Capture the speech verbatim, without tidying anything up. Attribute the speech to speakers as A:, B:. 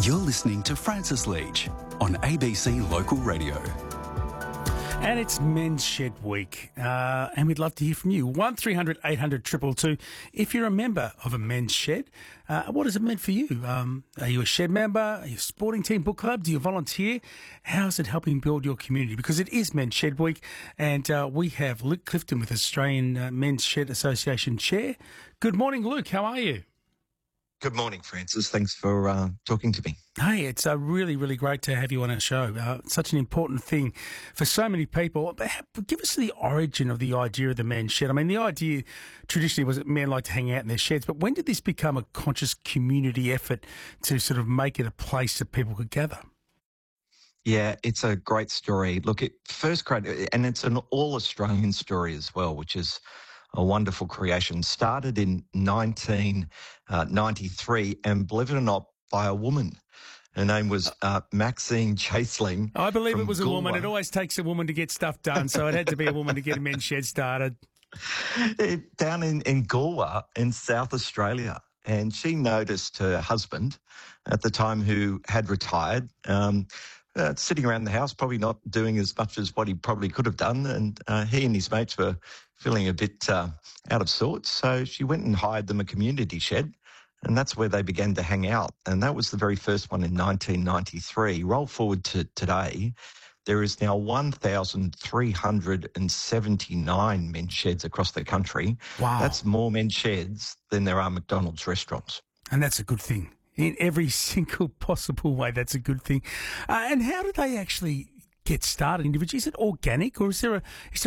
A: You're listening to Francis Leach on A B C Local Radio.
B: And it's Men's Shed Week, uh, and we'd love to hear from you. one three hundred eight hundred two two two. If you're a member of a men's shed, uh, what has it meant for you? Um, are you a shed member? Are you a sporting team, book club? Do you volunteer? How is it helping build your community? Because it is Men's Shed Week, and uh, we have Luke Clifton with Australian uh, Men's Shed Association Chair. Good morning, Luke. How are you?
C: Good morning, Francis. Thanks for uh, talking to me.
B: Hey, it's uh, really, really great to have you on our show. Uh, such an important thing for so many people. But give us the origin of the idea of the men's shed. I mean, the idea traditionally was that men like to hang out in their sheds, but when did this become a conscious community effort to sort of make it a place that people could gather?
C: Yeah, it's a great story. Look, it first created, and it's an all-Australian story as well, which is a wonderful creation. Started in nineteen ninety-three, and believe it or not, by a woman. Her name was uh, Maxine Chaseling.
B: I believe it was a
C: Goolwa.
B: woman. It always takes a woman to get stuff done, so it had to be a woman to get a men's shed started.
C: Down in, in Goolwa in South Australia. And she noticed her husband at the time, who had retired, um, uh, sitting around the house, probably not doing as much as what he probably could have done. And uh, he and his mates were feeling a bit uh, out of sorts. So she went and hired them a community shed, and that's where they began to hang out. And that was the very first one in nineteen ninety-three. Roll forward to today, there is now one thousand three hundred seventy-nine men's sheds across the country.
B: Wow.
C: That's more men's sheds than there are McDonald's restaurants.
B: And that's a good thing. In every single possible way, that's a good thing. Uh, and how do they actually get started individually? Is it organic, or is there a is there